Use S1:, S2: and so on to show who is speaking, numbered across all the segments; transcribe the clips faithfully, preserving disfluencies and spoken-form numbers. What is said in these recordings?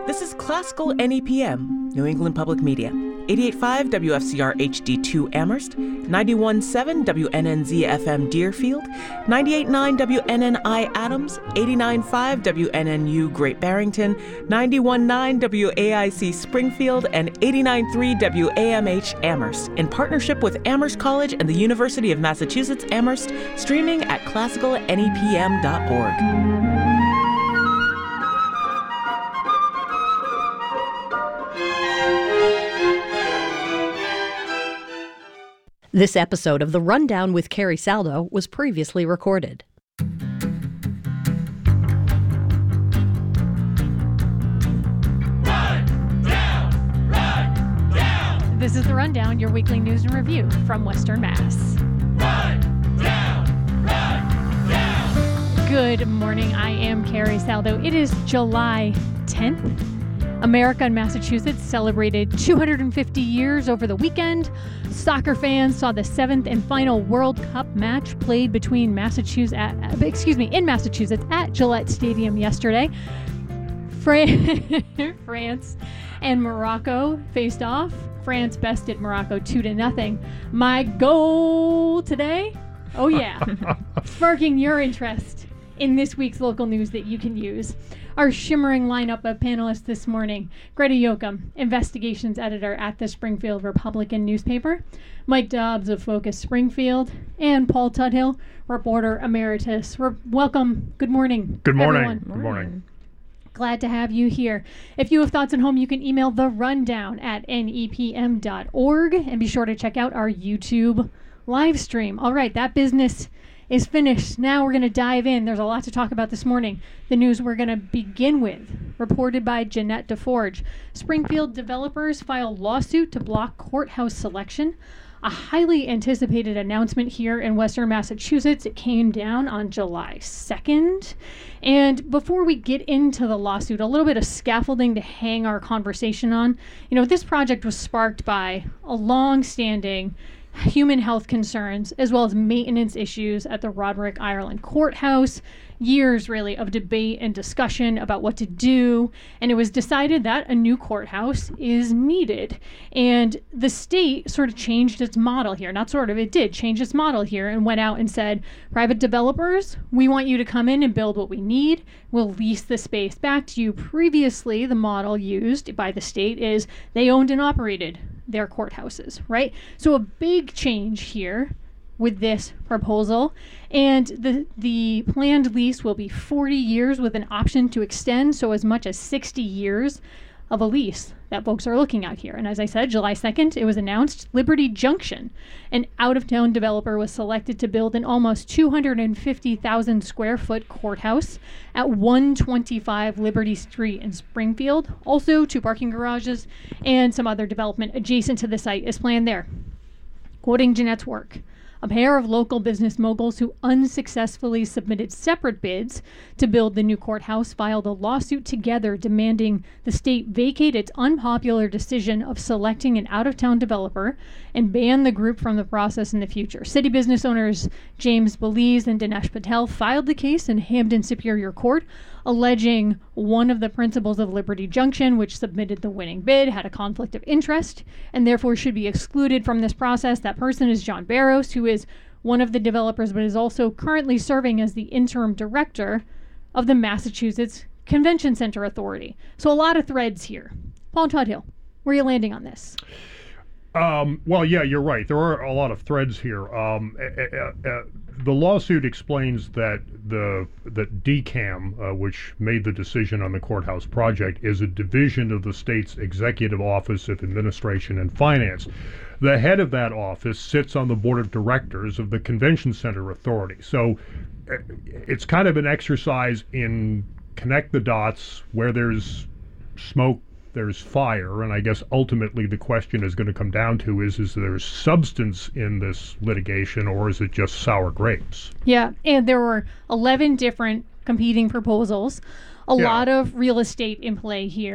S1: This is Classical N E P M, New England Public Media. eighty-eight point five W F C R H D two Amherst, ninety-one point seven W N N Z F M Deerfield, ninety-eight point nine W N N I Adams, eighty-nine point five W N N U Great Barrington, ninety-one point nine W A I C Springfield, and eighty-nine point three W A M H Amherst, in partnership with Amherst College and the University of Massachusetts Amherst, streaming at classical N E P M dot org.
S2: This episode of The Rundown with Carrie Saldo was previously recorded.
S3: Run, down, run, down. This is The Rundown, your weekly news and review from Western Mass. Run, down, run, down. Good morning, I am Carrie Saldo. It is July tenth. America and Massachusetts celebrated two hundred fifty years over the weekend. Soccer fans saw the seventh and final World Cup match played between Massachusetts, at, excuse me, in Massachusetts at Gillette Stadium yesterday. Fran- France and Morocco faced off. France bested Morocco two to nothing. My goal today, oh yeah, sparking your interest in this week's local news that you can use. Our shimmering lineup of panelists this morning: Greta Yoakum, investigations editor at the Springfield Republican newspaper; Mike Dobbs of Focus Springfield; and Paul Tudhill, reporter emeritus. Re- welcome. Good morning.
S4: Good morning.
S3: Everyone.
S4: Good morning.
S3: Glad to have you here. If you have thoughts at home, you can email the rundown at N E P M dot org, and be sure to check out our YouTube live stream. All right, that business is finished. Now we're going to dive in. There's a lot to talk about this morning. The news we're going to begin with, reported by Jeanette DeForge. Springfield developers file lawsuit to block courthouse selection. A highly anticipated announcement here in Western Massachusetts. It came down on July second. And before we get into the lawsuit, a little bit of scaffolding to hang our conversation on. You know, this project was sparked by a long-standing human health concerns, as well as maintenance issues at the Roderick Ireland Courthouse. Years, really, of debate and discussion about what to do, and it was decided that a new courthouse is needed. And the state sort of changed its model here. Not sort of, it did change its model here and went out and said, private developers, we want you to come in and build what we need. We'll lease the space back to you. Previously, the model used by the state is they owned and operated their courthouses, right? So a big change here with this proposal, and the the planned lease will be forty years with an option to extend, so as much as sixty years of a lease that folks are looking at here. And as I said, July second, it was announced Liberty Junction, an out-of-town developer, was selected to build an almost two hundred fifty thousand square foot courthouse at one twenty-five Liberty Street in Springfield. Also, two parking garages and some other development adjacent to the site is planned there. Quoting Jeanette's work, a pair of local business moguls who unsuccessfully submitted separate bids to build the new courthouse filed a lawsuit together demanding the state vacate its unpopular decision of selecting an out-of-town developer and ban the group from the process in the future. City business owners James Belize and Dinesh Patel filed the case in Hampden Superior Court, alleging one of the principals of Liberty Junction, which submitted the winning bid, had a conflict of interest and therefore should be excluded from this process. That person is John Barros, who is one of the developers, but is also currently serving as the interim director of the Massachusetts Convention Center Authority. So a lot of threads here. Paul Tudhill, where are you landing on this?
S4: Um, well, yeah, you're right. There are a lot of threads here. Um, uh, uh, the lawsuit explains that the that D CAM, uh, which made the decision on the courthouse project, is a division of the state's Executive Office of Administration and Finance. The head of that office sits on the board of directors of the Convention Center Authority. So uh, it's kind of an exercise in connect the dots. Where there's smoke, there's fire, and I guess ultimately the question is going to come down to is, is there substance in this litigation, or is it just sour grapes?
S3: Yeah, and there were eleven different competing proposals, a
S4: yeah.
S3: lot of real estate in play here.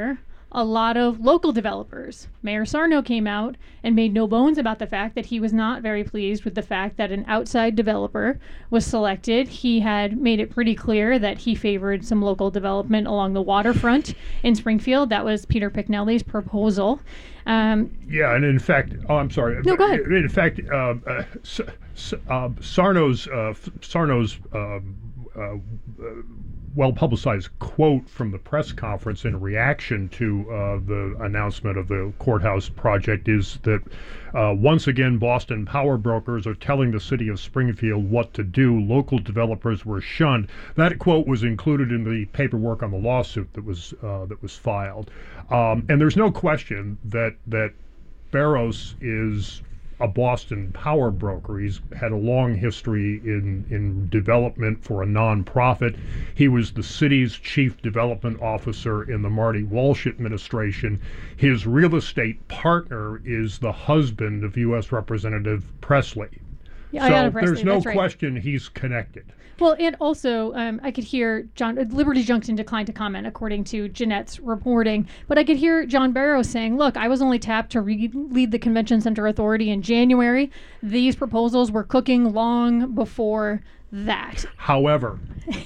S3: a lot of local developers. Mayor Sarno came out and made no bones about the fact that he was not very pleased with the fact that an outside developer was selected. He had made it pretty clear that he favored some local development along the waterfront in Springfield. That was Peter Picnelli's proposal. Um,
S4: yeah, and in fact, oh, I'm sorry.
S3: No, go ahead.
S4: In fact, uh, uh, S- S- uh, Sarno's uh, Sarno's uh, uh, well-publicized quote from the press conference in reaction to uh, the announcement of the courthouse project is that uh, once again Boston power brokers are telling the city of Springfield what to do. Local developers were shunned. That quote was included in the paperwork on the lawsuit that was uh, that was filed. Um, and there's no question that that Barrows is a Boston power broker. He's had a long history in, in development for a nonprofit. He was the city's chief development officer in the Marty Walsh administration. His real estate partner is the husband of U S Representative Presley.
S3: Yeah,
S4: so
S3: Ayanna Presley,
S4: there's no
S3: that's right.
S4: question he's connected.
S3: Well, and also, um, I could hear John, Liberty Junction declined to comment, according to Jeanette's reporting. But I could hear John Barrows saying, look, I was only tapped to re- lead the Convention Center Authority in January. These proposals were cooking long before that.
S4: However,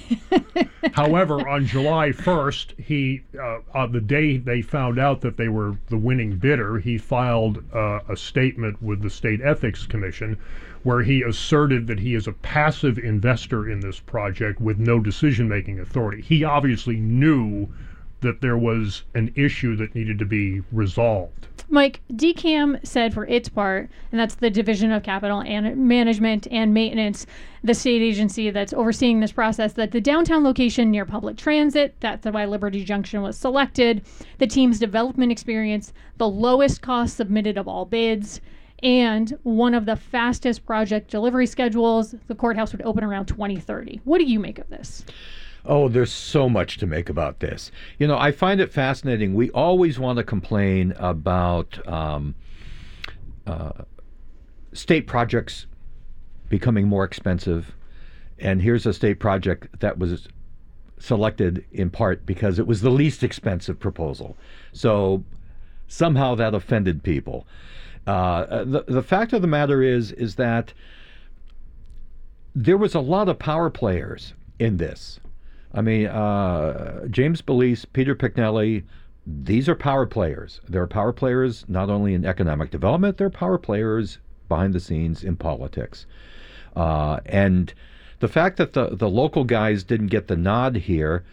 S4: however, on July first, he, uh, on the day they found out that they were the winning bidder, he filed uh, a statement with the State Ethics Commission where he asserted that he is a passive investor in this project with no decision-making authority. He obviously knew that there was an issue that needed to be resolved.
S3: Mike, D CAM said for its part, and that's the Division of Capital and Management and Maintenance, the state agency that's overseeing this process, that the downtown location near public transit, that's why Liberty Junction was selected, the team's development experience, the lowest cost submitted of all bids, and one of the fastest project delivery schedules. The courthouse would open around twenty thirty. What do you make of this?
S5: Oh, there's so much to make about this. You know, I find it fascinating. We always want to complain about um, uh, state projects becoming more expensive. And here's a state project that was selected in part because it was the least expensive proposal. So somehow that offended people. Uh, the, the fact of the matter is, is that there was a lot of power players in this. I mean, uh, James Belize, Peter Picnelli, these are power players. They're power players not only in economic development, they're power players behind the scenes in politics. Uh, and the fact that the, the local guys didn't get the nod here,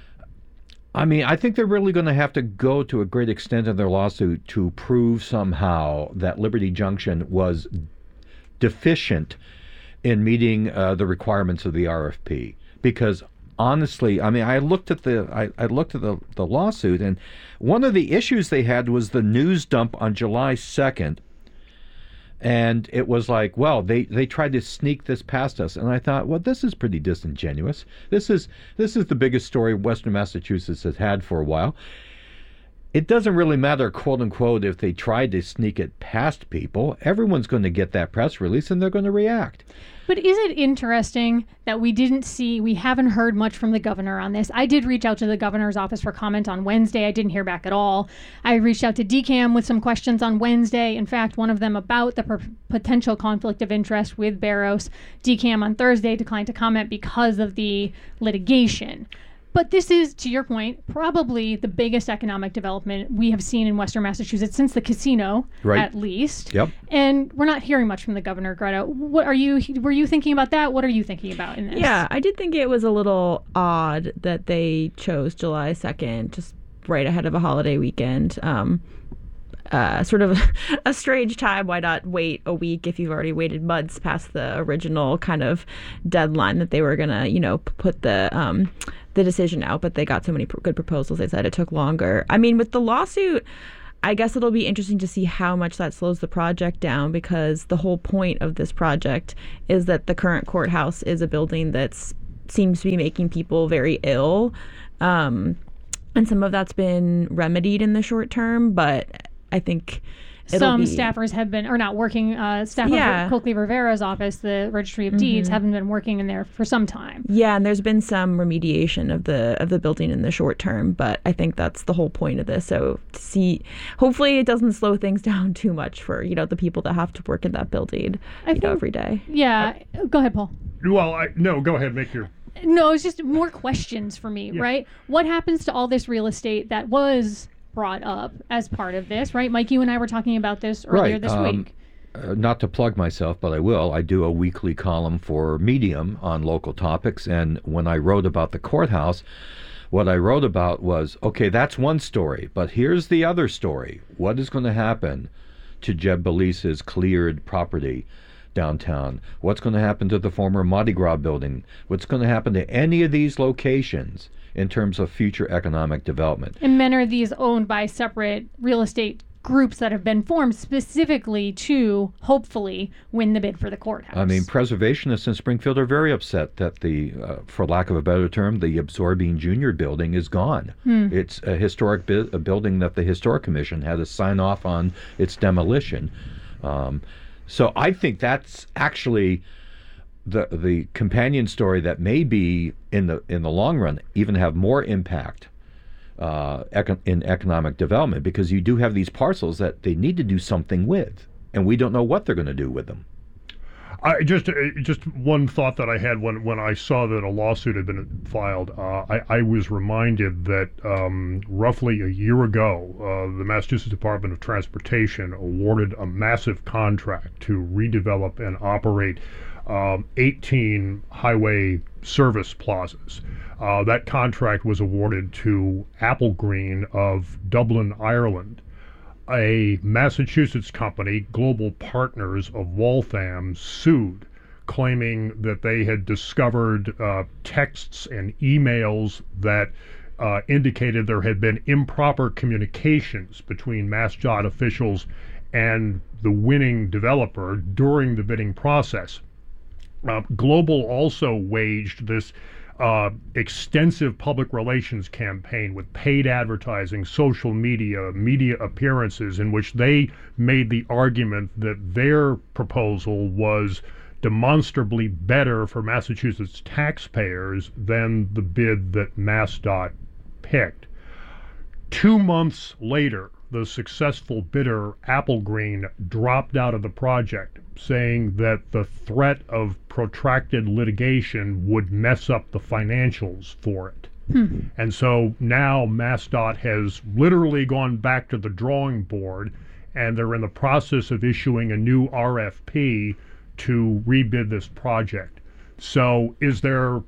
S5: I mean, I think they're really going to have to go to a great extent in their lawsuit to prove somehow that Liberty Junction was deficient in meeting uh, the requirements of the R F P. Because honestly, I mean, I looked at the I, I looked at the, the lawsuit, and one of the issues they had was the news dump on July second. And it was like, well, they, they tried to sneak this past us. And I thought, well, this is pretty disingenuous. This is this is the biggest story Western Massachusetts has had for a while. It doesn't really matter, quote unquote, if they tried to sneak it past people. Everyone's going to get that press release and they're going to react.
S3: But is it interesting that we didn't see, we haven't heard much from the governor on this? I did reach out to the governor's office for comment on Wednesday. I didn't hear back at all. I reached out to D CAM with some questions on Wednesday. In fact, one of them about the per- potential conflict of interest with Barrows. D CAM on Thursday declined to comment because of the litigation. But this is, to your point, probably the biggest economic development we have seen in Western Massachusetts since the casino,
S5: right.
S3: at least.
S5: Yep.
S3: And we're not hearing much from the governor, Greta. What are you? Were you thinking about that? What are you thinking about in this?
S6: Yeah, I did think it was a little odd that they chose July second, just right ahead of a holiday weekend. Um, uh, sort of a strange time. Why not wait a week if you've already waited months past the original kind of deadline that they were gonna, you know, put the um, the decision out? But they got so many pr- good proposals, they said it took longer. I mean, with the lawsuit, I guess it'll be interesting to see how much that slows the project down, because the whole point of this project is that the current courthouse is a building that seems to be making people very ill. Um, and some of that's been remedied in the short term, but I think it'll
S3: some
S6: be,
S3: staffers have been, or not working, uh, staff
S6: Yeah.
S3: of Coakley Rivera's office, the Registry of Deeds, haven't been working in there for some time.
S6: Yeah, and there's been some remediation of the of the building in the short term, but I think that's the whole point of this. So to see, hopefully it doesn't slow things down too much for, you know, the people that have to work in that building,
S3: I
S6: you know,
S3: think-
S6: every day.
S3: Yeah. Go ahead, Paul.
S4: Well, I, no, go ahead, make your.
S3: No, it's just more questions for me,
S4: Yeah.
S3: right? What happens to all this real estate that was brought up as part of this, right? Mike, you and I were talking about this earlier
S5: Right,
S3: this
S5: um,
S3: week.
S5: Uh, not to plug myself, but I will. I do a weekly column for Medium on local topics, and when I wrote about the courthouse, what I wrote about was, okay, that's one story, but here's the other story. What is going to happen to Jeb Belisa's cleared property downtown? What's going to happen to the former Mardi Gras building? What's going to happen to any of these locations in terms of future economic development?
S3: And many are these owned by separate real estate groups that have been formed specifically to hopefully win the bid for the courthouse.
S5: I mean, preservationists in Springfield are very upset that the, uh, for lack of a better term, the Absorbing Junior building is gone. It's a historic bu- a building that the Historic Commission had to sign off on its demolition. Um, so I think that's actually the the companion story that may be in the in the long run even have more impact uh, econ- in economic development, because you do have these parcels that they need to do something with, and we don't know what they're going to do with them.
S4: I just uh, just one thought that I had when, when I saw that a lawsuit had been filed. Uh, I, I was reminded that um, roughly a year ago, uh, the Massachusetts Department of Transportation awarded a massive contract to redevelop and operate um, eighteen highway service plazas. Uh, that contract was awarded to Applegreen of Dublin, Ireland. A Massachusetts company, Global Partners of Waltham, sued, claiming that they had discovered uh, texts and emails that uh, indicated there had been improper communications between MassDOT officials and the winning developer during the bidding process. Uh, Global also waged this Uh, extensive public relations campaign with paid advertising, social media, media appearances, in which they made the argument that their proposal was demonstrably better for Massachusetts taxpayers than the bid that MassDOT picked. Two months later, the successful bidder, Applegreen, dropped out of the project, saying that the threat of protracted litigation would mess up the financials for it. Hmm. And so now MassDOT has literally gone back to the drawing board, and they're in the process of issuing a new R F P to rebid this project. So is there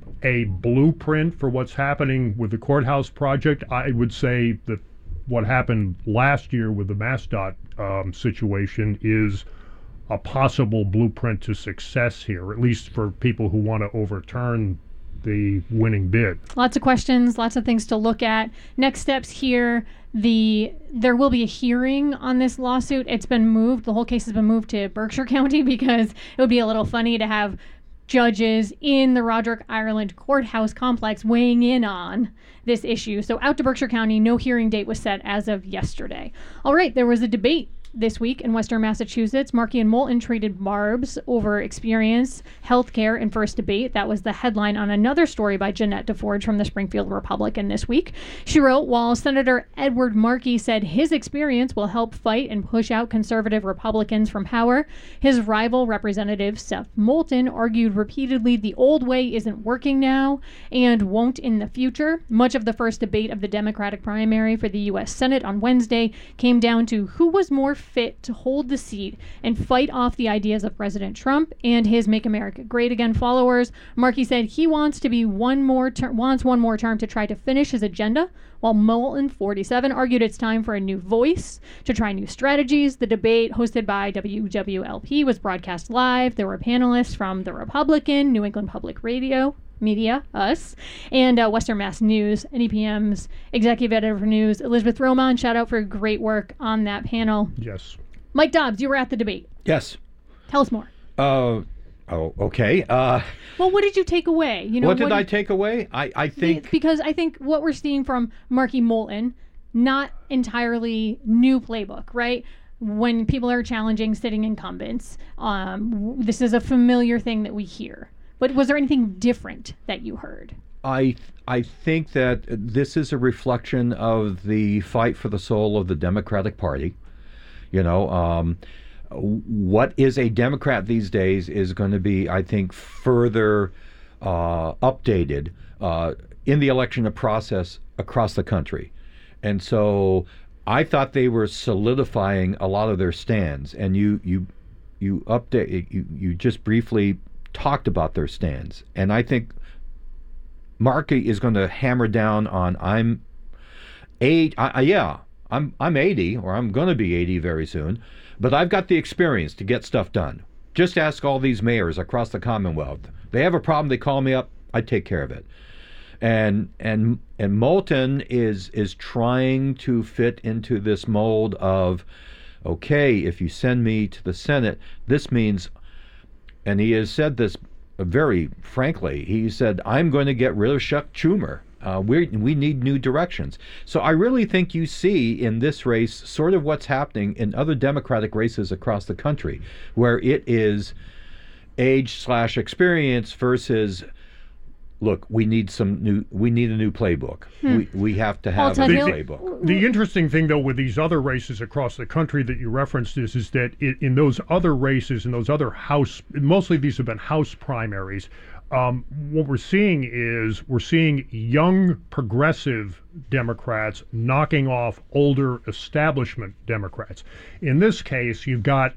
S4: a blueprint for what's happening with the courthouse project? I would say that what happened last year with the MassDOT um, situation is a possible blueprint to success here, at least for people who want to overturn the winning bid.
S3: Lots of questions, lots of things to look at. Next steps here, the there will be a hearing on this lawsuit. It's been moved, the whole case has been moved to Berkshire County because it would be a little funny to have judges in the Roderick Ireland courthouse complex weighing in on this issue. So out to Berkshire County, no hearing date was set as of yesterday. All right, there was a debate this week in Western Massachusetts. Markey and Moulton traded barbs over experience, healthcare, and first debate. That was the headline on another story by Jeanette DeForge from the Springfield Republican this week. She wrote, while Senator Edward Markey said his experience will help fight and push out conservative Republicans from power, his rival Representative Seth Moulton argued repeatedly the old way isn't working now and won't in the future. Much of the first debate of the Democratic primary for the U S Senate on Wednesday came down to who was more fit to hold the seat and fight off the ideas of President Trump and his Make America Great Again followers. Markey said he wants to be one more ter- wants one more term to try to finish his agenda, while Moulton, forty-seven, argued it's time for a new voice to try new strategies. The debate, hosted by W W L P, was broadcast live. There were panelists from the Republican, New England Public Radio, Media, us, and uh, Western Mass News. N E P M's executive editor for news, Elizabeth Roman. Shout out for great work on that panel.
S4: Yes.
S3: Mike Dobbs, you were at the debate.
S5: Yes.
S3: Tell us more.
S5: Uh, oh, okay. Uh,
S3: Well, what did you take away? You know,
S5: what did
S3: what
S5: I
S3: did-
S5: take away? I, I think...
S3: Because I think what we're seeing from Markey Moulton, not entirely new playbook, right? when people are challenging sitting incumbents. Um, w- this is a familiar thing that we hear. But was there anything different that you heard?
S5: I I think that this is a reflection of the fight for the soul of the Democratic Party. You know, um, what is a Democrat these days is going to be, I think, further uh, updated uh, in the election process across the country. And so I thought they were solidifying a lot of their stands. And you you you update you you just briefly talked about their stands. And I think Markey is going to hammer down on I'm eight. I, I, yeah, I'm I'm eighty, or I'm going to be eighty very soon, but I've got the experience to get stuff done. Just ask all these mayors across the Commonwealth. They have a problem, they call me up, I take care of it. And and and Moulton is is trying to fit into this mold of, okay, if you send me to the Senate, this means, and he has said this very frankly, he said, I'm going to get rid of Chuck Schumer. Uh, we we need new directions. So I really think you see in this race sort of what's happening in other Democratic races across the country, where it is age slash experience versus, look, we need some new, we need a new playbook. Hmm. We we have to have
S3: Paul
S5: a new
S3: Tudhill.
S5: playbook.
S4: The interesting thing, though, with these other races across the country that you referenced is, is that it, in those other races, in those other House, mostly these have been House primaries, um, what we're seeing is we're seeing young progressive Democrats knocking off older establishment Democrats. In this case, you've got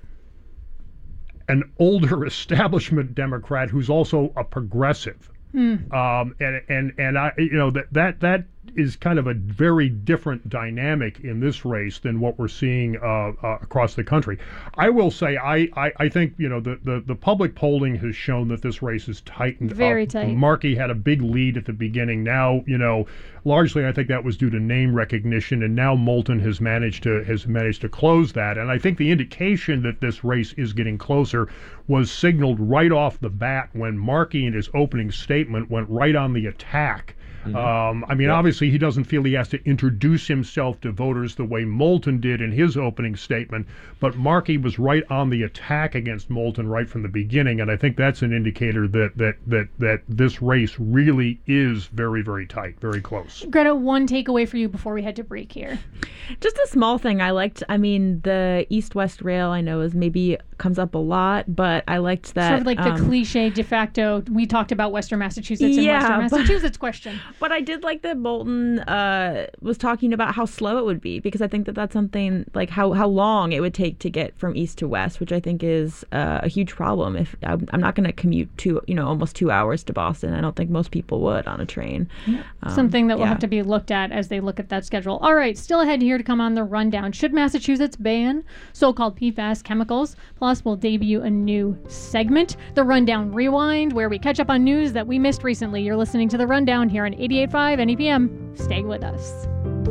S4: an older establishment Democrat who's also a progressive. Mm. Um, and and and I, you know, that that that is kind of a very different dynamic in this race than what we're seeing uh, uh, across the country. I will say, I, I, I think, you know, the, the, the public polling has shown that this race is tightened
S3: Very
S4: up.
S3: tight.
S4: Markey had a big lead at the beginning. Now, you know, largely I think that was due to name recognition, and now Moulton has managed to has managed to close that. And I think the indication that this race is getting closer was signaled right off the bat when Markey in his opening statement went right on the attack. Mm-hmm. Um, I mean, yep. Obviously, he doesn't feel he has to introduce himself to voters the way Moulton did in his opening statement, but Markey was right on the attack against Moulton right from the beginning, and I think that's an indicator that that that that this race really is very, very tight, very close.
S3: Greta, one takeaway for you before we head to break here.
S6: Just a small thing I liked. I mean, the East-West rail I know is maybe comes up a lot, but I liked that.
S3: Sort of like
S6: um,
S3: the cliche de facto, we talked about Western Massachusetts and
S6: yeah,
S3: Western Massachusetts question.
S6: But I did like that Moulton uh, was talking about how slow it would be, because I think that that's something like how, how long it would take to get from east to west, which I think is uh, a huge problem. If I'm, I'm not going to commute to, you know, almost two hours to Boston. I don't think most people would on a train.
S3: Yeah.
S6: Um,
S3: Something that will
S6: yeah.
S3: have to be looked at as they look at that schedule. All right, still ahead here to come on the rundown. Should Massachusetts ban so-called P FAS chemicals? Plus, we'll debut a new segment, the Rundown Rewind, where we catch up on news that we missed recently. You're listening to the Rundown here on eighty-eight point five N E P M. Stay with us.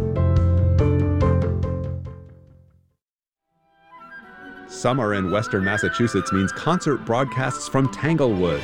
S7: Summer in Western Massachusetts means concert broadcasts from Tanglewood.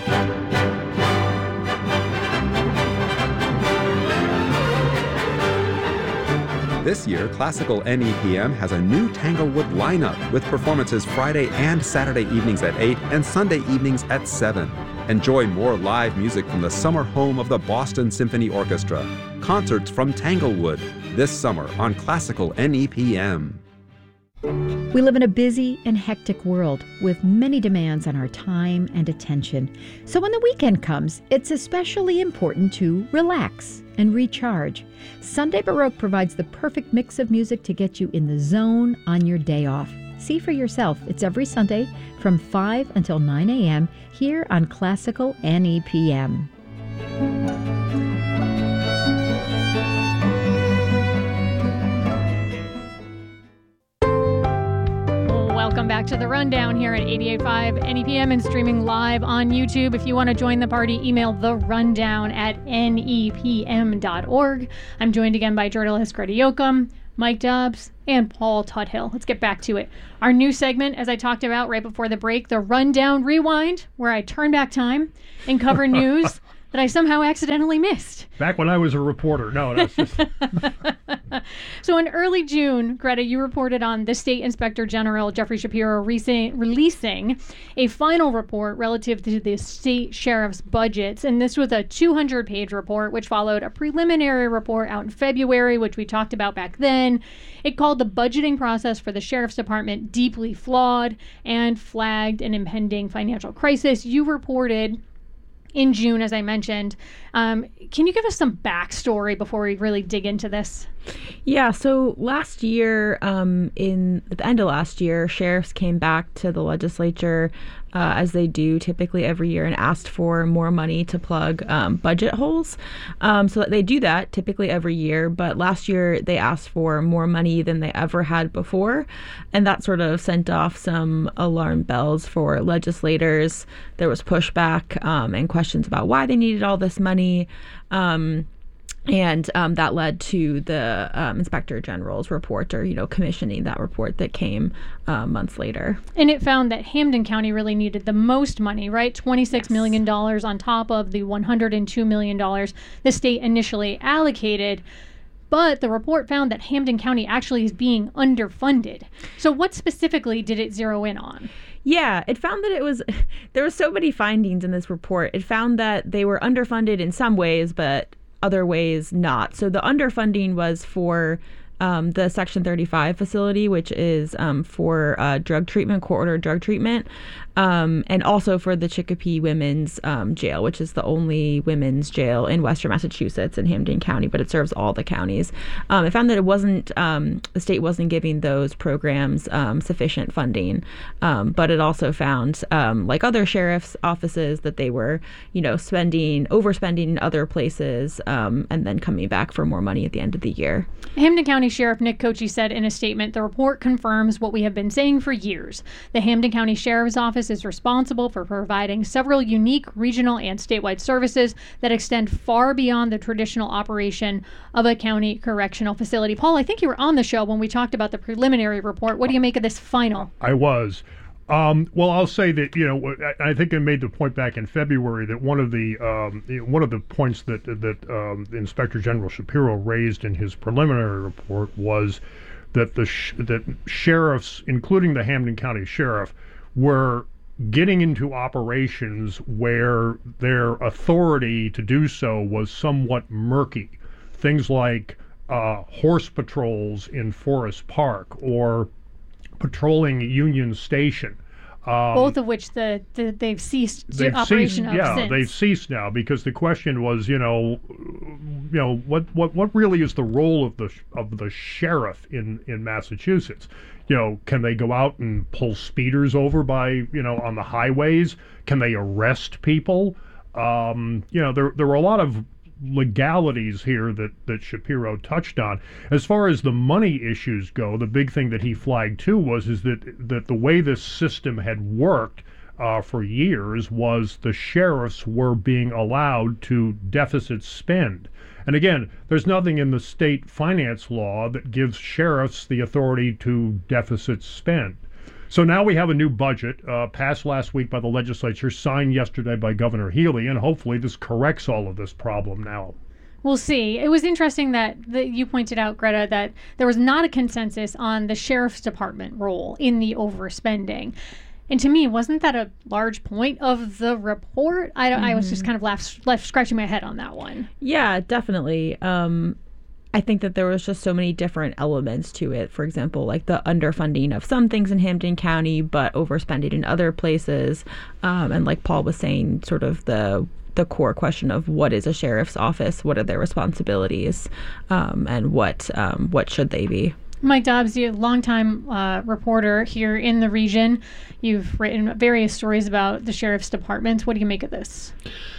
S7: This year, Classical N E P M has a new Tanglewood lineup with performances Friday and Saturday evenings at eight and Sunday evenings at seven. Enjoy more live music from the summer home of the Boston Symphony Orchestra. Concerts from Tanglewood this summer on Classical N E P M.
S8: We live in a busy and hectic world with many demands on our time and attention. So when the weekend comes, it's especially important to relax and recharge. Sunday Baroque provides the perfect mix of music to get you in the zone on your day off. See for yourself. It's every Sunday from five until nine a.m. here on Classical N E P M.
S3: Welcome back to the Rundown here at eighty-eight point five N E P M and streaming live on YouTube. If you want to join the party, email the rundown at N E P M dot org. I'm joined again by journalist Greta Yoakum, Mike Dobbs, and Paul Tudhill. Let's get back to it. Our new segment, as I talked about right before the break, the Rundown Rewind, where I turn back time and cover news that I somehow accidentally missed.
S4: Back when I was a reporter. No, that's just...
S3: So in early June, Greta, you reported on the State Inspector General, Jeffrey Shapiro, rese- releasing a final report relative to the state sheriff's budgets. And this was a two hundred page report, which followed a preliminary report out in February, which we talked about back then. It called the budgeting process for the sheriff's department deeply flawed and flagged an impending financial crisis. You reported in June, as I mentioned. Um, can you give us some backstory before we really dig into this?
S6: Yeah, so last year, um, in at the end of last year, sheriffs came back to the legislature, uh, as they do typically every year, and asked for more money to plug um, budget holes. Um, so they do that typically every year, but last year they asked for more money than they ever had before, and that sort of sent off some alarm bells for legislators. There was pushback um, and questions about why they needed all this money. Um, And um, that led to the um, Inspector General's report, or, you know, commissioning that report that came uh, months later.
S3: And it found that Hampden County really needed the most money, right? twenty-six
S6: Yes.
S3: million dollars on top of the one hundred two million dollars the state initially allocated. But the report found that Hampden County actually is being underfunded. So what specifically did it zero in on?
S6: Yeah, it found that it was, there were so many findings in this report. It found that they were underfunded in some ways, but other ways not. So the underfunding was for um, the Section thirty-five facility, which is um, for uh, drug treatment, court-ordered drug treatment, um, and also for the Chicopee Women's um, Jail, which is the only women's jail in Western Massachusetts in Hampden County, but it serves all the counties. Um, it found that it wasn't, um, the state wasn't giving those programs um, sufficient funding, um, but it also found, um, like other sheriff's offices, that they were, you know, spending, overspending in other places, um, and then coming back for more money at the end of the year.
S3: Hampden County Sheriff Nick Kochi said in a statement, the report confirms what we have been saying for years. The Hampden County Sheriff's Office is responsible for providing several unique regional and statewide services that extend far beyond the traditional operation of a county correctional facility. Paul, I think you were on the show when we talked about the preliminary report. What do you make of this final?
S4: I was. Um, well, I'll say that, you know, I, I think I made the point back in February that one of the um, one of the points that that um, Inspector General Shapiro raised in his preliminary report was that the sh- that sheriffs, including the Hampden County Sheriff, were getting into operations where their authority to do so was somewhat murky. Things like uh, horse patrols in Forest Park, or patrolling Union Station. Um,
S3: Both of which the, the they've ceased
S4: they've
S3: operation
S4: ceased,
S3: of
S4: yeah,
S3: since.
S4: they've ceased now, because the question was, you know, you know, what, what, what really is the role of the of the sheriff in, in Massachusetts? You know, can they go out and pull speeders over by, you know, on the highways? Can they arrest people? Um, you know, there there were a lot of legalities here that, that Shapiro touched on. As far as the money issues go, the big thing that he flagged too was is that that the way this system had worked uh, for years was the sheriffs were being allowed to deficit spend. And again, there's nothing in the state finance law that gives sheriffs the authority to deficit spend. So now we have a new budget uh, passed last week by the legislature, signed yesterday by Governor Healy, and hopefully this corrects all of this problem now.
S3: We'll see. It was interesting that, that you pointed out, Greta, that there was not a consensus on the sheriff's department role in the overspending. And to me, wasn't that a large point of the report? I, don't, mm-hmm. I was just kind of left, left scratching my head on that one.
S6: Yeah, definitely. Um, I think that there was just so many different elements to it. For example, like the underfunding of some things in Hampden County, but overspending in other places. Um, and like Paul was saying, sort of the the core question of what is a sheriff's office, what are their responsibilities, um, and what um, what should they be.
S3: Mike Dobbs, you're a longtime uh, reporter here in the region. You've written various stories about the sheriff's department. What do you make of this?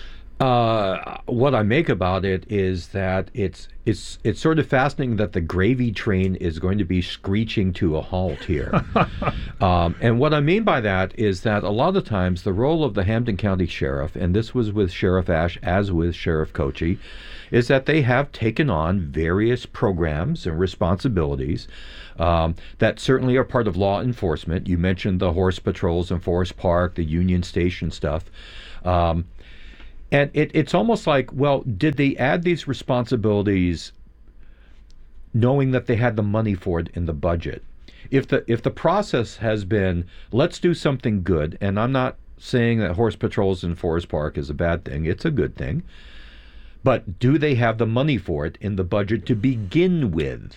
S5: Uh, what I make about it is that it's it's it's sort of fascinating that the gravy train is going to be screeching to a halt here. um, and what I mean by that is that a lot of times the role of the Hampden County Sheriff, and this was with Sheriff Ash as with Sheriff Kochi, is that they have taken on various programs and responsibilities um, that certainly are part of law enforcement. You mentioned the horse patrols in Forest Park, the Union Station stuff. Um, And it, it's almost like, well, did they add these responsibilities knowing that they had the money for it in the budget? If the if the process has been, let's do something good, and I'm not saying that horse patrols in Forest Park is a bad thing, it's a good thing, but do they have the money for it in the budget to begin with?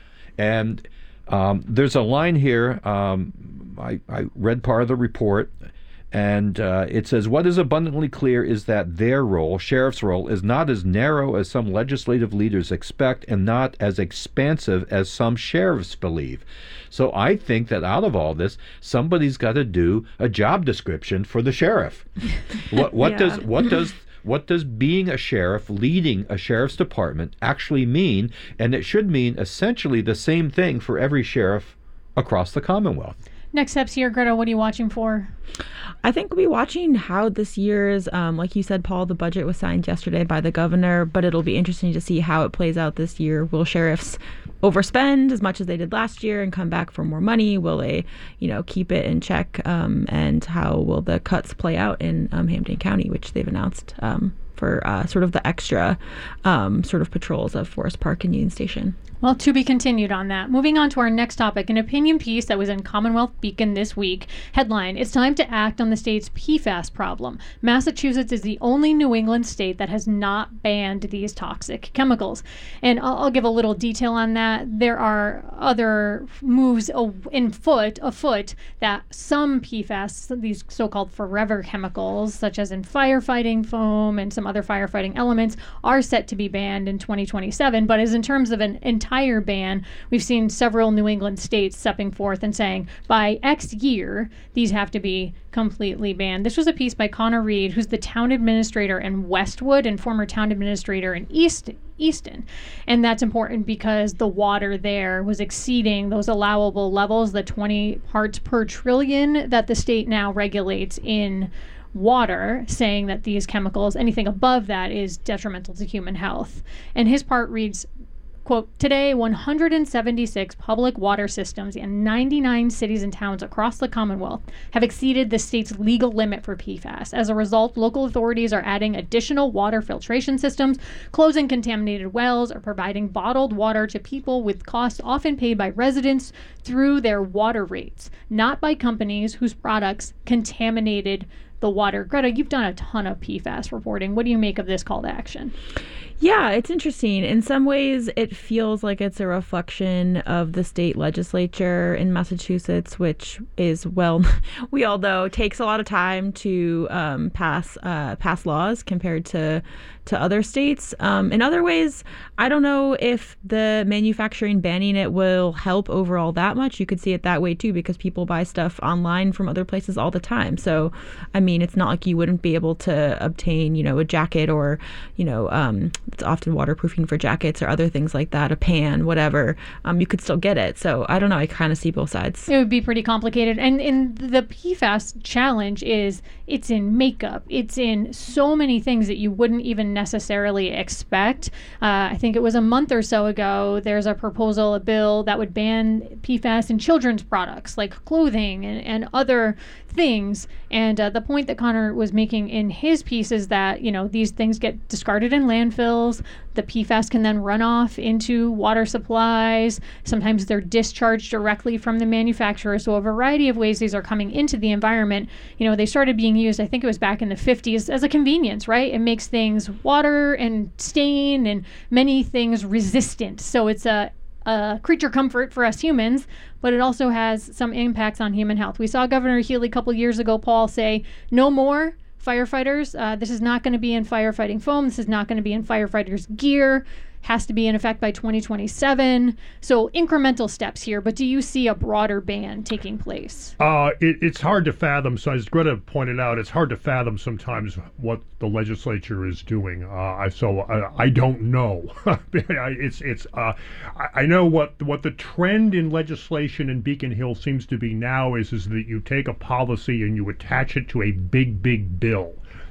S5: And um, there's a line here, um, I, I read part of the report, and uh, it says, what is abundantly clear is that their role, sheriff's role, is not as narrow as some legislative leaders expect and not as expansive as some sheriffs believe. So I think that out of all this, somebody's got to do a job description for the sheriff. What, what
S6: Yeah.
S5: does what does what does being a sheriff, leading a sheriff's department, actually mean? And it should mean essentially the same thing for every sheriff across the Commonwealth.
S3: Next steps here, Greta, what are you watching for?
S6: I think we'll be watching how this year's, um, like you said, Paul, the budget was signed yesterday by the governor, but it'll be interesting to see how it plays out this year. Will sheriffs overspend as much as they did last year and come back for more money? Will they, you know, keep it in check? Um, and how will the cuts play out in um, Hampden County, which they've announced um, for uh, sort of the extra um, sort of patrols of Forest Park and Union Station?
S3: Well, to be continued on that. Moving on to our next topic, an opinion piece that was in Commonwealth Beacon this week. Headline, it's time to act on the state's P FAS problem. Massachusetts is the only New England state that has not banned these toxic chemicals. And I'll, I'll give a little detail on that. There are other moves in foot, afoot, that some P FAS, these so-called forever chemicals, such as in firefighting foam and some other firefighting elements, are set to be banned in twenty twenty-seven. But as in terms of an entire entire ban, we've seen several New England states stepping forth and saying by X year, these have to be completely banned. This was a piece by Connor Reed, who's the town administrator in Westwood and former town administrator in East Easton. And that's important because the water there was exceeding those allowable levels, the twenty parts per trillion that the state now regulates in water, saying that these chemicals, anything above that, is detrimental to human health. And his part reads, quote, today, one hundred seventy-six public water systems in ninety-nine cities and towns across the Commonwealth have exceeded the state's legal limit for P FAS. As a result, local authorities are adding additional water filtration systems, closing contaminated wells, or providing bottled water to people with costs often paid by residents through their water rates, not by companies whose products contaminated the water. Greta, you've done a ton of P FAS reporting. What do you make of this call to action?
S6: Yeah, it's interesting. In some ways, it feels like it's a reflection of the state legislature in Massachusetts, which is, well, we all know, takes a lot of time to um, pass uh, pass laws compared to to other states. Um, in other ways, I don't know if the manufacturing banning it will help overall that much. You could see it that way too, because people buy stuff online from other places all the time. So, I mean, it's not like you wouldn't be able to obtain, you know, a jacket or, you know, um, it's often waterproofing for jackets or other things like that, a pan, whatever. Um, you could still get it. So I don't know. I kind of see both sides.
S3: It would be pretty complicated. And in the P FAS challenge is it's in makeup. It's in so many things that you wouldn't even necessarily expect. Uh, I think it was a month or so ago, there's a proposal, a bill that would ban P FAS in children's products like clothing and, and other things. And uh, the point that Connor was making in his piece is that, you know, these things get discarded in landfills. The P FAS can then run off into water supplies. Sometimes they're discharged directly from the manufacturer. So a variety of ways these are coming into the environment. You know, they started being used, I think it was back in the fifties, as a convenience, right? It makes things water and stain and many things resistant. So it's a a creature comfort for us humans, but it also has some impacts on human health. We saw Governor Healy a couple years ago, Paul, say no more firefighters. Uh, this is not going to be in firefighting foam. This is not going to be in firefighters' gear. Has to be in effect by twenty twenty-seven. So incremental steps here, but do you see a broader ban taking place?
S4: Uh, it, it's hard to fathom. So as Greta pointed out, it's hard to fathom sometimes what the legislature is doing. Uh, I, so I, I don't know. it's it's. Uh, I, I know what what the trend in legislation in Beacon Hill seems to be now is is that you take a policy and you attach it to a big big bill.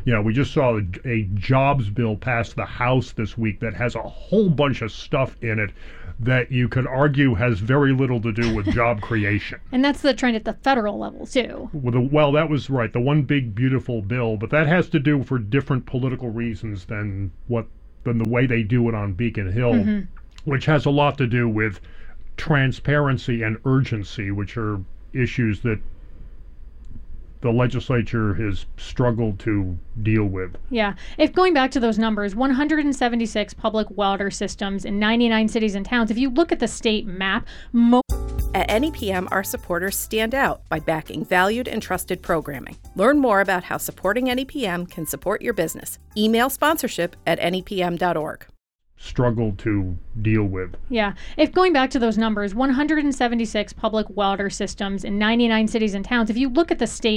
S4: You know, we just saw a, a jobs bill pass the House this week that has a whole bunch of stuff in it that you could argue has very little to do with job creation.
S3: And that's the trend at the federal level, too.
S4: With a, well, that was right, the one big beautiful bill, but that has to do for different political reasons than what than the way they do it on Beacon Hill, mm-hmm. which has a lot to do with transparency and urgency, which are issues that the legislature has struggled to deal with.
S3: Yeah. If going back to those numbers, one hundred seventy-six public water systems in ninety-nine cities and towns, if you look at the state map, most
S9: At N E P M, our supporters stand out by backing valued and trusted programming. Learn more about how supporting N E P M can support your business. Email sponsorship at N E P M dot org.
S4: Struggled to deal with.
S3: Yeah. If going back to those numbers, one hundred seventy-six public water systems in ninety-nine cities and towns, if you look at the state